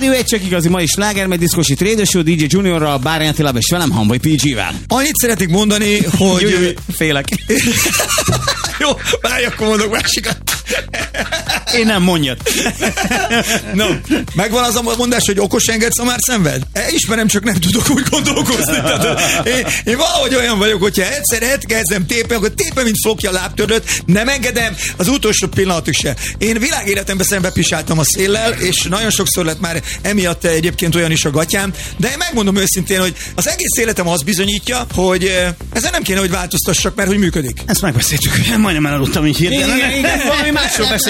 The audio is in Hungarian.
Rádió egy csak igazi mai sláger, meg diszkosi trédeső, DJ Juniorral, Bárány Attilával és velem, Hamvai PG-vel. Annyit szeretnék mondani, hogy... Félek. Jó, várj, akkor mondok másikat. Én nem, mondjad. No, megvan az a mondás, hogy okos engedsz, ha már szenved? Ismerem, csak nem tudok úgy gondolkozni. Én valahogy olyan vagyok, hogyha egyszer elkezdem tépen, akkor tépen, mint szokja lábtörlőt, nem engedem az utolsó pillanatig se. Én világéletemben szembepisáltam a széllel, és nagyon sokszor lett már emiatt egyébként olyan is a gatyám, de én megmondom őszintén, hogy az egész életem azt bizonyítja, hogy ezen nem kéne, hogy változtassak, mert hogy működik. Ezt megbeszéltük. Majdnem elaludtam így hirtelen. Igen, valami másról